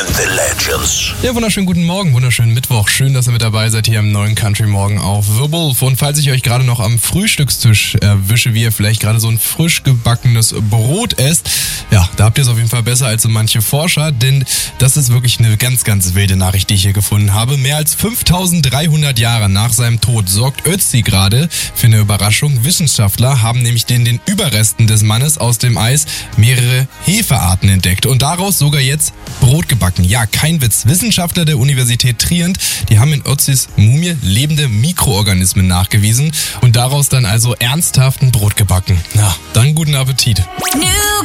and the Legends. Ja, wunderschönen guten Morgen, wunderschönen Mittwoch. Schön, dass ihr mit dabei seid hier im neuen Country Morgen auf The Wolf. Und falls ich euch gerade noch am Frühstückstisch erwische, wie ihr vielleicht gerade so ein frisch gebackenes Brot esst, ja, da habt ihr es auf jeden Fall besser als so manche Forscher, denn das ist wirklich eine ganz, ganz wilde Nachricht, die ich hier gefunden habe. Mehr als 5300 Jahre nach seinem Tod sorgt Ötzi gerade für eine Überraschung. Wissenschaftler haben nämlich den Überresten des Mannes aus dem Eis mehrere Hefearten entdeckt und daraus sogar jetzt Brot gebacken. Ja, kein Witz. Wissenschaftler der Universität Trient, die haben in Ötzis Mumie lebende Mikroorganismen nachgewiesen und daraus dann also ernsthaft ein Brot gebacken. Na, dann guten Appetit.